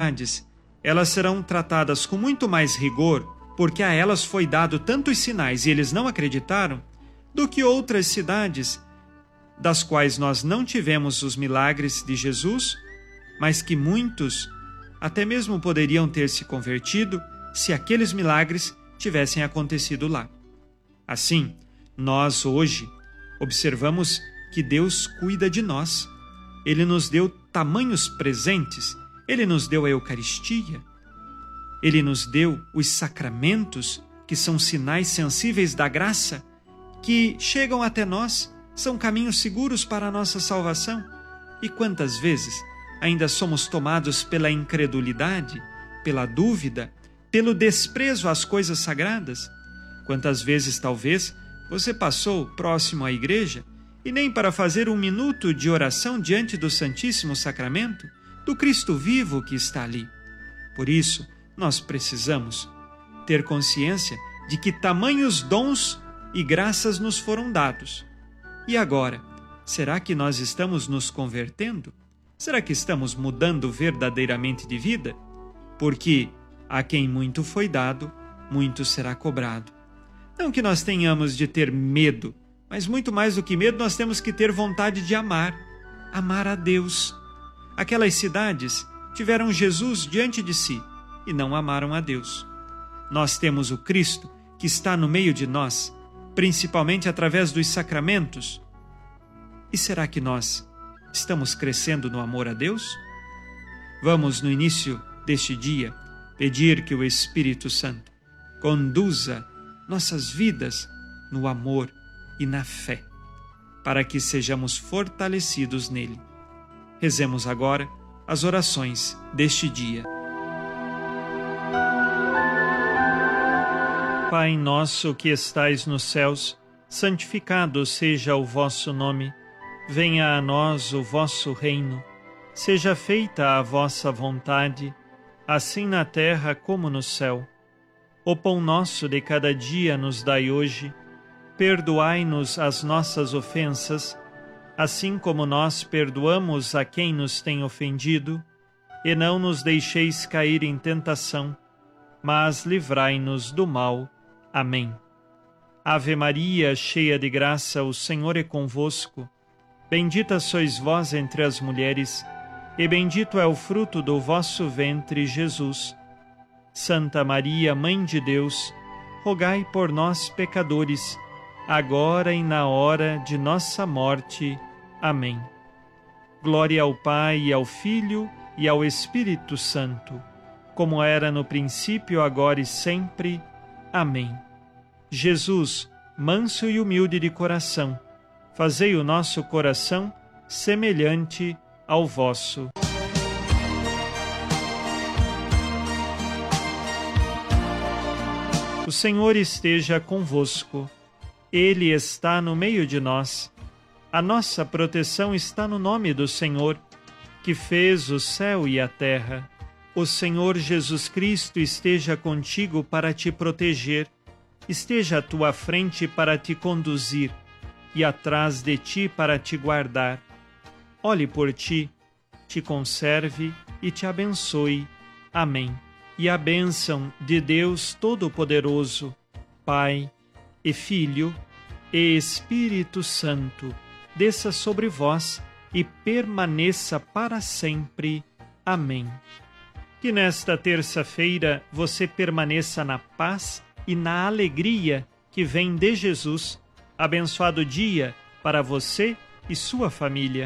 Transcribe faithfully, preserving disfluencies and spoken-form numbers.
cidades, elas serão tratadas com muito mais rigor, porque a elas foi dado tantos sinais e eles não acreditaram, do que outras cidades, das quais nós não tivemos os milagres de Jesus, mas que muitos até mesmo poderiam ter se convertido se aqueles milagres tivessem acontecido lá. Assim, nós hoje observamos que Deus cuida de nós. Ele nos deu tamanhos presentes, Ele nos deu a Eucaristia, Ele nos deu os sacramentos, que são sinais sensíveis da graça, que chegam até nós, são caminhos seguros para a nossa salvação. E quantas vezes ainda somos tomados pela incredulidade, pela dúvida, pelo desprezo às coisas sagradas? Quantas vezes, talvez, você passou próximo à igreja e nem para fazer um minuto de oração diante do Santíssimo Sacramento, do Cristo vivo que está ali. Por isso, nós precisamos ter consciência de que tamanhos dons e graças nos foram dados. E agora, será que nós estamos nos convertendo? Será que estamos mudando verdadeiramente de vida? Porque a quem muito foi dado, muito será cobrado. Não que nós tenhamos de ter medo, mas muito mais do que medo, nós temos que ter vontade de amar, amar a Deus. Aquelas cidades tiveram Jesus diante de si e não amaram a Deus. Nós temos o Cristo que está no meio de nós, principalmente através dos sacramentos. E será que nós estamos crescendo no amor a Deus? Vamos, no início deste dia, pedir que o Espírito Santo conduza nossas vidas no amor e na fé, para que sejamos fortalecidos nele. Rezemos agora as orações deste dia. Pai nosso que estais nos céus, santificado seja o vosso nome. Venha a nós o vosso reino. Seja feita a vossa vontade, assim na terra como no céu. O pão nosso de cada dia nos dai hoje. Perdoai-nos as nossas ofensas, assim como nós perdoamos a quem nos tem ofendido. E não nos deixeis cair em tentação, mas livrai-nos do mal. Amém. Ave Maria, cheia de graça, o Senhor é convosco. Bendita sois vós entre as mulheres, e bendito é o fruto do vosso ventre, Jesus. Santa Maria, Mãe de Deus, rogai por nós, pecadores, agora e na hora de nossa morte. Amém. Glória ao Pai, e ao Filho, e ao Espírito Santo, como era no princípio, agora e sempre. Amém. Jesus, manso e humilde de coração, fazei o nosso coração semelhante ao vosso. O Senhor esteja convosco. Ele está no meio de nós. A nossa proteção está no nome do Senhor, que fez o céu e a terra. O Senhor Jesus Cristo esteja contigo para te proteger, esteja à tua frente para te conduzir e atrás de ti para te guardar. Olhe por ti, te conserve e te abençoe. Amém. E a bênção de Deus Todo-Poderoso, Pai e Filho e Espírito Santo, desça sobre vós e permaneça para sempre. Amém. Que nesta terça-feira você permaneça na paz e na alegria que vem de Jesus. Abençoado dia para você e sua família.